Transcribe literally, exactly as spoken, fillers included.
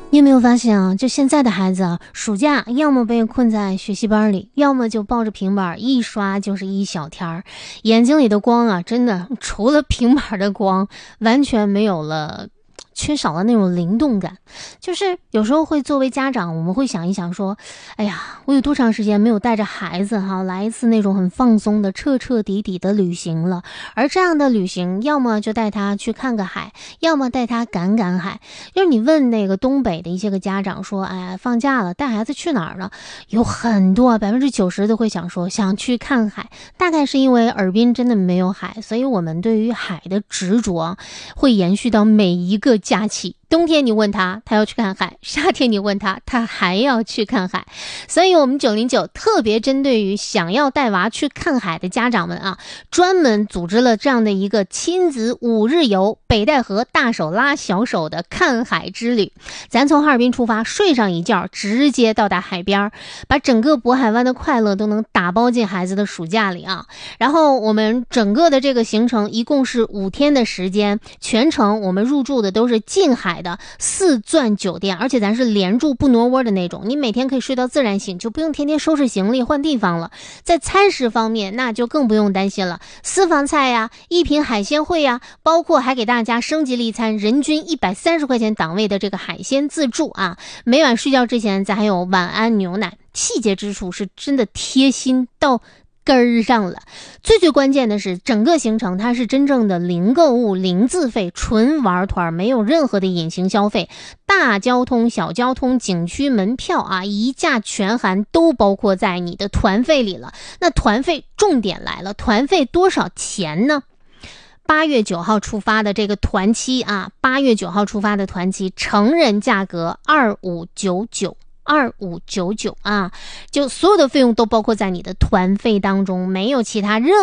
你有没有发现啊，就现在的孩子啊，暑假要么被困在学习班里，要么就抱着平板一刷就是一小天儿，眼睛里的光啊，真的除了平板的光，完全没有了，缺少了那种灵动感。就是有时候会作为家长，我们会想一想说，哎呀，我有多长时间没有带着孩子哈来一次那种很放松的彻彻底底的旅行了。而这样的旅行，要么就带他去看个海，要么带他赶赶海。就是你问那个东北的一些个家长说，哎呀，放假了带孩子去哪儿呢？有很多百分之九十都会想说想去看海。大概是因为尔滨真的没有海，所以我们对于海的执着会延续到每一个假期。冬天你问他，他要去看海；夏天你问他，他还要去看海。所以我们九零九特别针对于想要带娃去看海的家长们啊，专门组织了这样的一个亲子五日游北戴河大手拉小手的看海之旅。咱从哈尔滨出发，睡上一觉，直接到达海边，把整个渤海湾的快乐都能打包进孩子的暑假里啊。然后我们整个的这个行程一共是五天的时间，全程我们入住的都是近海的四钻酒店，而且咱是连住不挪窝的那种，你每天可以睡到自然醒，就不用天天收拾行李换地方了。在餐食方面，那就更不用担心了，私房菜呀、一品海鲜会呀，包括还给大家升级了一餐人均一百三十块钱档位的这个海鲜自助啊。每晚睡觉之前，咱还有晚安牛奶，细节之处是真的贴心到根儿上了。最最关键的是，整个行程它是真正的零购物、零自费，纯玩团，没有任何的隐形消费。大交通、小交通、景区门票啊，一价全含，都包括在你的团费里了。那团费重点来了，团费多少钱呢？八月九号出发的这个团期啊，八月九号出发的团期，成人价格二五九九。二五九九啊，就所有的费用都包括在你的团费当中，没有其他任